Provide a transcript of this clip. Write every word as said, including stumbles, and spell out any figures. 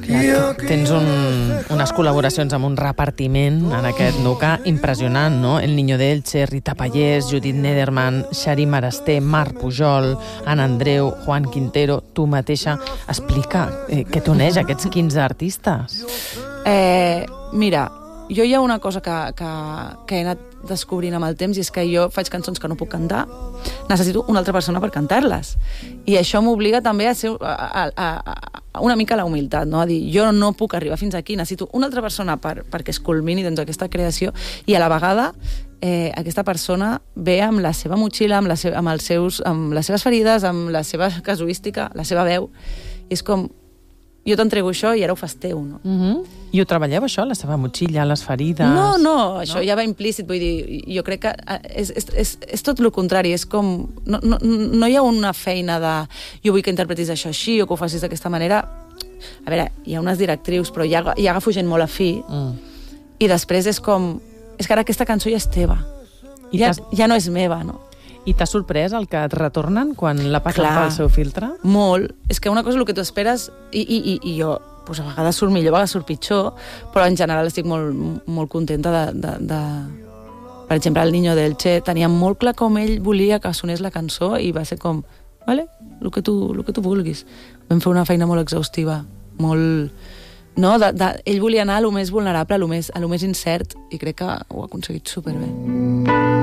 Clar, tens un, unes col·laboracions amb un repartiment en aquest Nuca impressionant, no? El Niño de Elche, Rita Pallés, Judit Nederman, Xarí Marasté, Marc Pujol, Anna Andreu, Juan Quintero, tu mateixa. Explica eh, què t'uneix aquests quinze artistes. Eh, mira, jo hi ha una cosa que, que, que he anat descobrint amb el temps, i és que jo faig cançons que no puc cantar, necessito una altra persona per cantar-les. I això m'obliga també a ser a, a, a una mica la humilitat, no? A dir, jo no puc arribar fins aquí, necessito una altra persona per, perquè es culmini doncs, aquesta creació, i a la vegada eh, aquesta persona ve amb la seva motxilla, amb, la seva, amb, els seus, amb les seves ferides, amb la seva casuística, la seva veu, i és com, jo t'entrego això i ara ho fas teu, no? Uh-huh. I ho treballeu, això, la seva motxilla, les ferides? No, no, això no? Ja va implícit, vull dir, jo crec que és, és, és, és tot el contrari, és com, no, no, no hi ha una feina de jo vull que interpretis això així o que ho facis d'aquesta manera. A veure, hi ha unes directrius, però ja, ja agafo gent molt afí, mm. i després és com, és que ara aquesta cançó ja és teva, I ja, ja no és meva, no? I t'ha sorprès el que et retornen quan la passen Clar, pel seu filtre? Molt. És que una cosa és el que tu esperes, i, i, i, i jo, doncs a vegades surt millor, a vegades surt pitjor, però en general estic molt, molt contenta de, de, de... Per exemple, el Niño de Elche tenia molt clar com ell volia que sonés la cançó i va ser com, vale, el que tu, el que tu vulguis. Vam fer una feina molt exhaustiva, molt... No, de, de, ell volia anar a lo més vulnerable, a lo més, a lo més incert, i crec que ho ha aconseguit superbé.